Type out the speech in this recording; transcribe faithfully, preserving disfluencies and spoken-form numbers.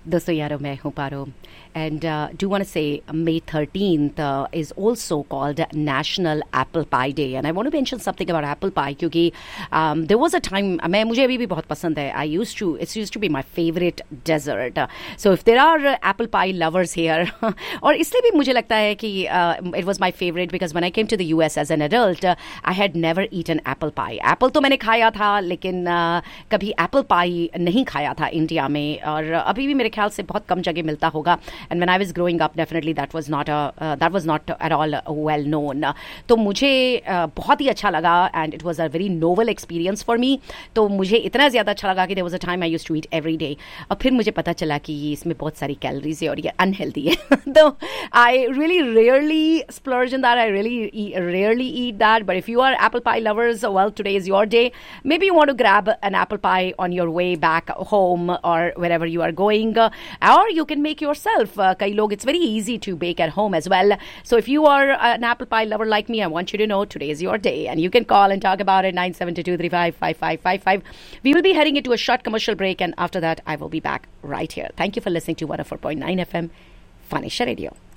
दोस्तों यारो मैं हूँ पारो and uh, do want to say May thirteenth uh, is also called National Apple Pie Day, and I want to mention something about apple pie क्योंकि um, there was a time मैं मुझे अभी भी बहुत पसंद है. I used to it's used to be my favorite dessert. So if there are uh, apple pie lovers here और इसलिए भी मुझे लगता है कि uh, it was my favorite because when I came to the U S as an adult uh, I had never eaten apple pie. Apple तो मैंने खाया था लेकिन uh, कभी apple pie नहीं खाया था इंडिया में, और अभी भी मेरे ख्याल से बहुत कम जगह मिलता होगा. And when I was growing up, definitely that was not a uh, that was not at all well known. तो मुझे uh, बहुत ही अच्छा लगा and it was a very novel experience for me. तो मुझे इतना ज़्यादा अच्छा लगा कि there was a time I used to eat every day. और फिर मुझे पता चला कि इसमें बहुत सारी कैलोरीज है और ये unhealthy है. तो I really rarely splurge in that. I really eat, rarely eat that. But if you are apple pie lovers, well, today is your day. Maybe you want to grab an apple pie on your way back home or wherever you are going, uh, or you can make yourself. Uh, kai log, it's very easy to bake at home as well. So if you are an apple pie lover like me, I want you to know today is your day, and you can call and talk about it nine seven two two three five five five five five. We will be heading into a short commercial break, and after that, I will be back right here. Thank you for listening to one oh four point nine F M, Fanisha Radio.